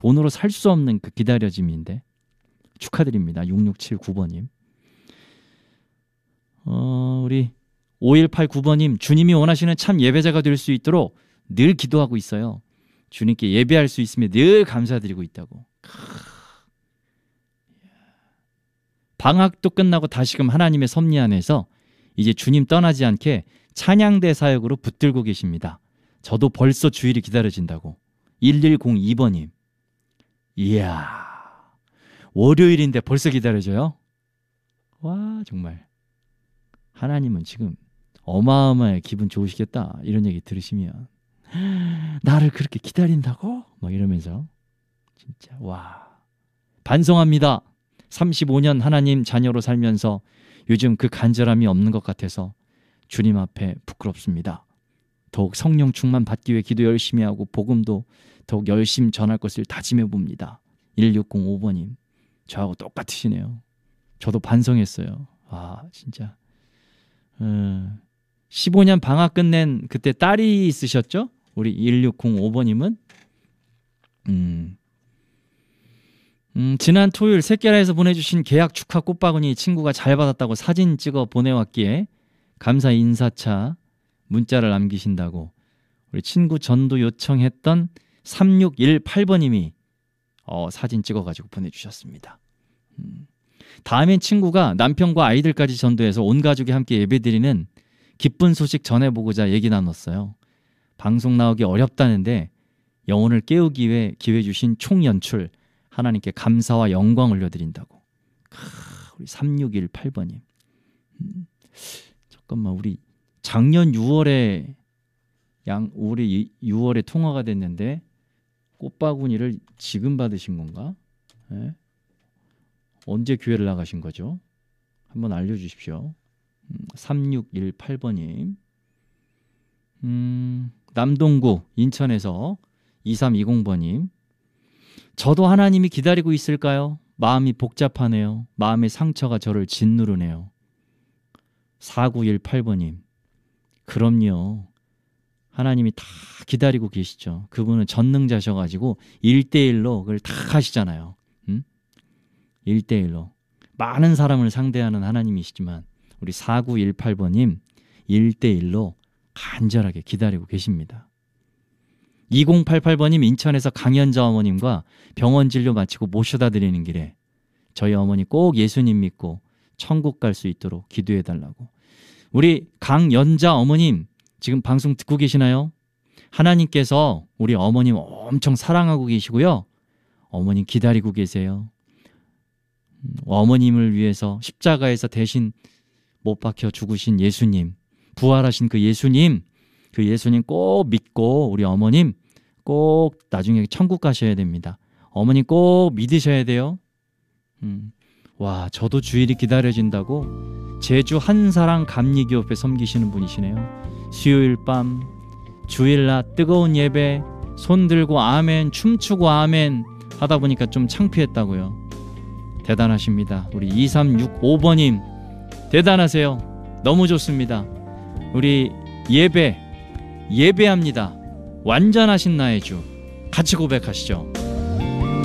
돈으로 살 수 없는 그 기다려짐인데 축하드립니다. 6679번님. 우리 5189번님, 주님이 원하시는 참 예배자가 될 수 있도록 늘 기도하고 있어요. 주님께 예배할 수 있으며 늘 감사드리고 있다고. 방학도 끝나고 다시금 하나님의 섭리 안에서 이제 주님 떠나지 않게 찬양대 사역으로 붙들고 계십니다. 저도 벌써 주일이 기다려진다고. 1102번님. 이야, 월요일인데 벌써 기다려져요? 와, 정말 하나님은 지금 어마어마하게 기분 좋으시겠다, 이런 얘기 들으시면. 나를 그렇게 기다린다고? 막 이러면서 진짜 와, 반성합니다. 35년 하나님 자녀로 살면서 요즘 그 간절함이 없는 것 같아서 주님 앞에 부끄럽습니다. 더욱 성령 충만 받기 위해 기도 열심히 하고 복음도 더욱 열심히 전할 것을 다짐해 봅니다. 1605번님, 저하고 똑같으시네요. 저도 반성했어요. 아, 진짜 15년 방학 끝낸 그때 딸이 있으셨죠? 우리 1605번님은 지난 토요일 새끼라에서 보내주신 계약 축하 꽃바구니 친구가 잘 받았다고 사진 찍어 보내왔기에 감사 인사차 문자를 남기신다고 우리 친구 전도 요청했던 3618번님이 사진 찍어가지고 보내주셨습니다. 다음엔 친구가 남편과 아이들까지 전도해서 온 가족이 함께 예배드리는 기쁜 소식 전해보고자 얘기 나눴어요. 방송 나오기 어렵다는데 영혼을 깨우기 위해 기회 주신 총연출 하나님께 감사와 영광 올려드린다고. 우리 3618번님. 잠깐만, 우리 작년 6월에 올해 6월에 통화가 됐는데 꽃바구니를 지금 받으신 건가? 네? 언제 교회를 나가신 거죠? 한번 알려주십시오. 3618번님. 남동구 인천에서 2320번님. 저도 하나님이 기다리고 있을까요? 마음이 복잡하네요. 마음의 상처가 저를 짓누르네요. 4918번님. 그럼요. 하나님이 다 기다리고 계시죠. 그분은 전능자셔가지고 1대1로 그걸 다 하시잖아요. 1대1로. 많은 사람을 상대하는 하나님이시지만 우리 4918번님 1대1로 간절하게 기다리고 계십니다. 2088번님, 인천에서 강연자 어머님과 병원 진료 마치고 모셔다 드리는 길에 저희 어머니 꼭 예수님 믿고 천국 갈 수 있도록 기도해 달라고. 우리 강연자 어머님 지금 방송 듣고 계시나요? 하나님께서 우리 어머님 엄청 사랑하고 계시고요. 어머님 기다리고 계세요. 어머님을 위해서 십자가에서 대신 못 박혀 죽으신 예수님, 부활하신 그 예수님 꼭 믿고 우리 어머님 꼭 나중에 천국 가셔야 됩니다. 어머님 꼭 믿으셔야 돼요. 와, 저도 주일이 기다려진다고 제주 한사랑 감리교회 섬기시는 분이시네요. 수요일 밤 주일날 뜨거운 예배 손 들고 아멘, 춤추고 아멘 하다 보니까 좀 창피했다고요. 대단하십니다. 우리 2365번님 대단하세요. 너무 좋습니다. 우리 예배합니다. 완전하신 나의 주 같이 고백하시죠.